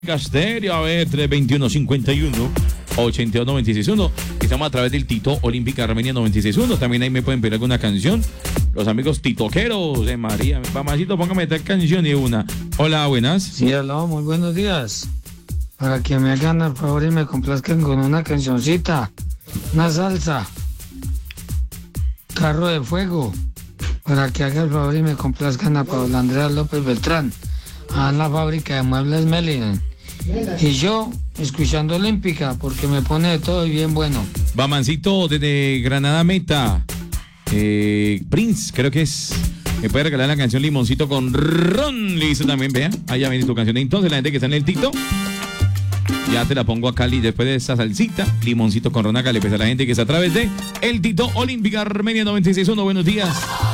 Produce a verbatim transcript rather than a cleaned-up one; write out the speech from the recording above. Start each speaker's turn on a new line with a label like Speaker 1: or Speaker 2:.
Speaker 1: Casterio, a ver, tres veintiuno cincuenta y uno ochenta y uno noventa y seis uno. Estamos a través del Tito Olímpica Armenia noventa y seis uno. También ahí me pueden pedir alguna canción. Los amigos titoqueros de María. Mamacito, póngame tal canción y una. Hola, buenas.
Speaker 2: Sí, hola, muy buenos días. Para que me hagan el favor y me complazcan con una cancioncita, una salsa, Carro de Fuego. Para que haga el favor y me complazcan a Paula Andrea López Beltrán, a la fábrica de muebles Melian. Y yo, escuchando Olímpica, porque me pone de todo y bien bueno.
Speaker 1: Bamancito desde Granada Meta. Eh, Prince, creo que es. Me puede regalar la canción Limoncito con Ron. Listo también, vea. Allá viene tu canción. Entonces, la gente que está en el Tito, ya te la pongo acá después de esa salsita. Limoncito con Ron. Acá le pesa a la gente que está a través de el Tito Olímpica Armenia noventa y seis uno. Buenos días.